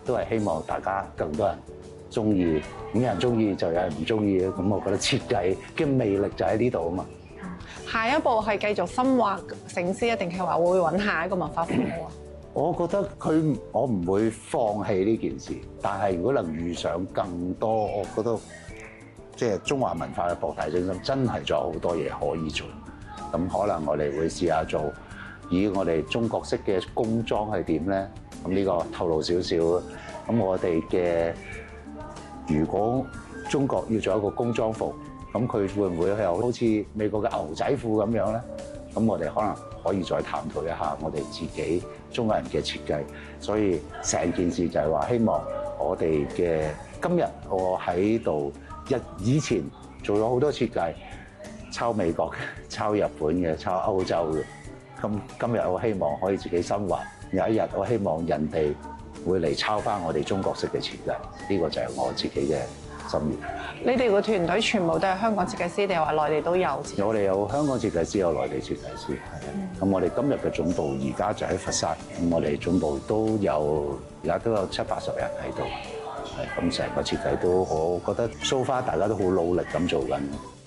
都係希望大家更多人中意，咁有人中意就有人唔中意，咁我覺得設計嘅魅力就喺呢度啊嘛。 下一步係繼續深挖醒獅，定係話會揾下一個文化服務啊？ 我覺得我唔會放棄呢件事，但係如果能遇上更多，我覺得即係中華文化嘅博大精深，真係仲有好多嘢可以做。咁可能我哋會試下做，以我哋中國式嘅工裝係點咧？咁呢個透露少少。咁我哋嘅如果中國要做一個工裝服，咁佢會唔會有好似美國嘅牛仔褲咁樣咧？咁我哋可能可以再探討一下我哋自己中國人嘅設計。所以成件事就係話，希望我哋嘅今日我喺度以前做咗好多設計，抄美國嘅、抄日本嘅、抄歐洲嘅。咁今日我希望可以自己深挖，有一日我希望人哋會嚟抄翻我哋中國式嘅設計。呢個就係我自己嘅心願。 你哋個團隊全部都係香港設計師，定係話內地都有？ 我哋有香港設計師，有內地設計師，係。咁我哋今日嘅總部而家就喺佛山，咁我哋總部都有而家都有70-80人喺度，係。咁成個設計都，我覺得 so far 大家都好努力咁做緊。